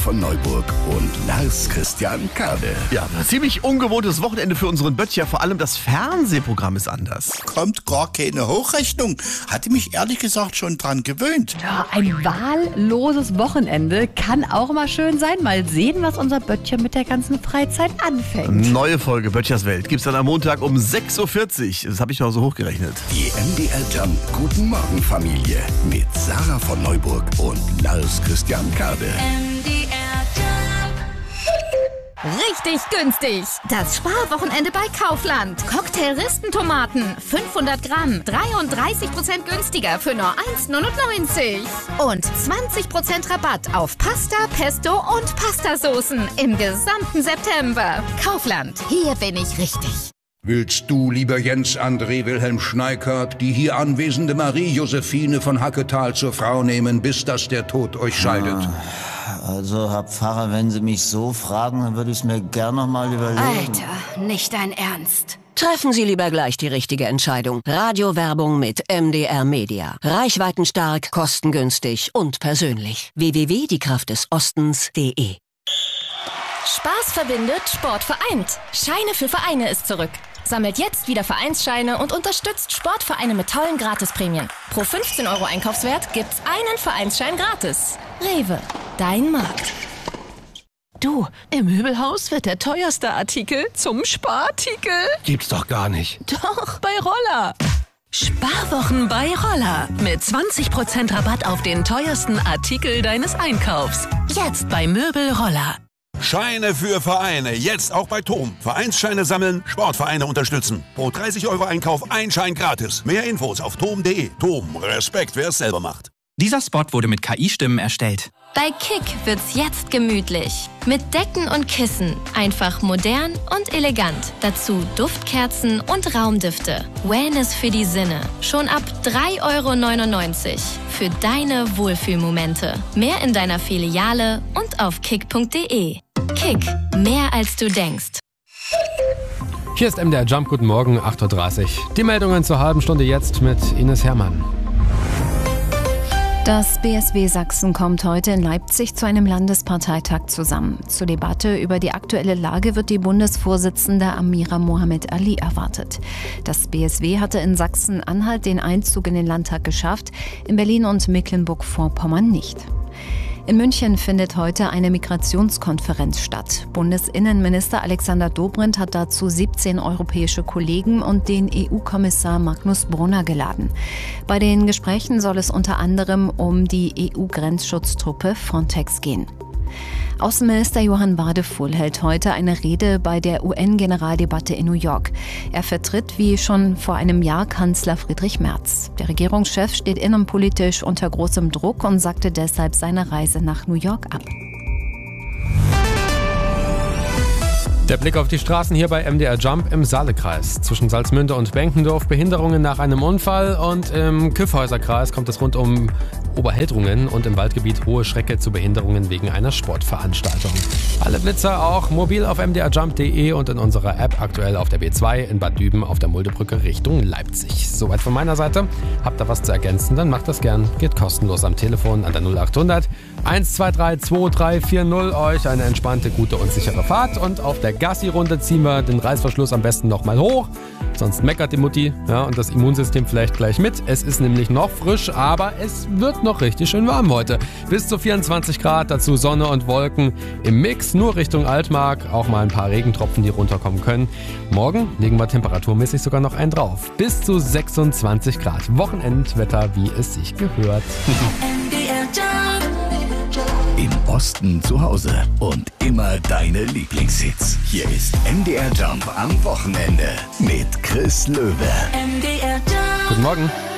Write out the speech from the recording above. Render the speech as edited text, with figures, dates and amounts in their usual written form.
von Neuburg und Lars Christian Kade. Ja, ein ziemlich ungewohntes Wochenende für unseren Böttcher. Vor allem das Fernsehprogramm ist anders. Kommt gar keine Hochrechnung. Hatte mich ehrlich gesagt schon dran gewöhnt. Ja, ein wahlloses Wochenende kann auch mal schön sein. Mal sehen, was unser Böttcher mit der ganzen Freizeit anfängt. Neue Folge Böttchers Welt gibt's dann am Montag um 6.40 Uhr. Das habe ich mal so hochgerechnet. Die MDR Jump Guten Morgen Familie mit Sarah von Neuburg und Lars Christian Kade. Richtig günstig. Das Sparwochenende bei Kaufland. Cocktail-Ristentomaten, 500 Gramm, 33% günstiger für nur 1,99. Und 20% Rabatt auf Pasta, Pesto und Pastasoßen im gesamten September. Kaufland, hier bin ich richtig. Willst du, lieber Jens André Wilhelm Schneikert, die hier anwesende Marie-Josephine von Hacketal zur Frau nehmen, bis dass der Tod euch scheidet? Also, Herr Pfarrer, wenn Sie mich so fragen, dann würde ich es mir gern noch mal überlegen. Alter, nicht dein Ernst. Treffen Sie lieber gleich die richtige Entscheidung. Radiowerbung mit MDR Media. Reichweitenstark, kostengünstig und persönlich. www.diekraftdesostens.de. Spaß verbindet, Sport vereint. Scheine für Vereine ist zurück. Sammelt jetzt wieder Vereinsscheine und unterstützt Sportvereine mit tollen Gratisprämien. Pro 15 € Einkaufswert gibt's einen Vereinsschein gratis. Rewe, dein Markt. Du, im Möbelhaus wird der teuerste Artikel zum Sparartikel. Gibt's doch gar nicht. Doch, bei Roller. Sparwochen bei Roller. Mit 20% Rabatt auf den teuersten Artikel deines Einkaufs. Jetzt bei Möbel Roller. Scheine für Vereine, jetzt auch bei TOM. Vereinsscheine sammeln, Sportvereine unterstützen. Pro 30 € Einkauf ein Schein gratis. Mehr Infos auf tom.de. TOM, Respekt, wer es selber macht. Dieser Spot wurde mit KI-Stimmen erstellt. Bei Kick wird's jetzt gemütlich. Mit Decken und Kissen. Einfach modern und elegant. Dazu Duftkerzen und Raumdüfte. Wellness für die Sinne. Schon ab 3,99 € für deine Wohlfühlmomente. Mehr in deiner Filiale und auf kick.de. Kick, mehr als du denkst. Hier ist MDR Jump, guten Morgen, 8.30 Uhr. Die Meldungen zur halben Stunde jetzt mit Ines Herrmann. Das BSW Sachsen kommt heute in Leipzig zu einem Landesparteitag zusammen. Zur Debatte über die aktuelle Lage wird die Bundesvorsitzende Amira Mohamed Ali erwartet. Das BSW hatte in Sachsen-Anhalt den Einzug in den Landtag geschafft, in Berlin und Mecklenburg-Vorpommern nicht. In München findet heute eine Migrationskonferenz statt. Bundesinnenminister Alexander Dobrindt hat dazu 17 europäische Kollegen und den EU-Kommissar Magnus Brunner geladen. Bei den Gesprächen soll es unter anderem um die EU-Grenzschutztruppe Frontex gehen. Außenminister Johann Wadefuhl hält heute eine Rede bei der UN-Generaldebatte in New York. Er vertritt wie schon vor einem Jahr Kanzler Friedrich Merz. Der Regierungschef steht innenpolitisch unter großem Druck und sagte deshalb seine Reise nach New York ab. Der Blick auf die Straßen hier bei MDR Jump im Saalekreis. Zwischen Salzmünde und Benkendorf Behinderungen nach einem Unfall und im Kyffhäuserkreis kommt es rund um Oberheldrungen und im Waldgebiet Hohe Schrecke zu Behinderungen wegen einer Sportveranstaltung. Alle Blitzer auch mobil auf mdrjump.de und in unserer App aktuell auf der B2 in Bad Düben auf der Muldebrücke Richtung Leipzig. Soweit von meiner Seite. Habt ihr was zu ergänzen, dann macht das gern. Geht kostenlos am Telefon an der 0800 123 2340 euch eine entspannte, gute und sichere Fahrt. Und auf der Gassi-Runde ziehen wir den Reißverschluss am besten nochmal hoch. Sonst meckert die Mutti, ja, und das Immunsystem vielleicht gleich mit. Es ist nämlich noch frisch, aber es wird noch richtig schön warm heute. Bis zu 24 Grad, dazu Sonne und Wolken im Mix, nur Richtung Altmark. Auch mal ein paar Regentropfen, die runterkommen können. Morgen legen wir temperaturmäßig sogar noch einen drauf. Bis zu 26 Grad. Wochenendwetter, wie es sich gehört. Im Osten zu Hause und immer deine Lieblingshits. Hier ist MDR Jump am Wochenende mit Chris Löwe. Guten Morgen.